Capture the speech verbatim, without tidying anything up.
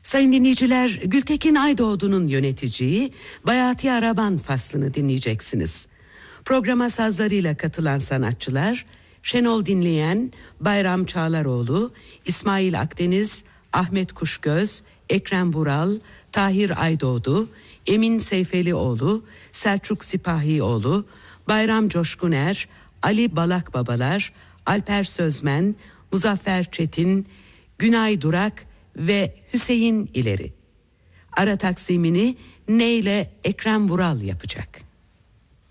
Sayın dinleyiciler, Gültekin Aydoğdu'nun yöneteceği Bayati Araban faslını dinleyeceksiniz. Programa sazlarıyla katılan sanatçılar Şenol Dinleyen, Bayram Çağlaroğlu, İsmail Akdeniz, Ahmet Kuşgöz, Ekrem Vural, Tahir Aydoğdu, Emin Seyfelioğlu, Selçuk Sipahioğlu, Bayram Coşkuner, Ali Balakbabalar, Alper Sözmen, Muzaffer Çetin, Günay Durak ve Hüseyin İleri. Ara taksimini Neyle Ekrem Vural yapacak.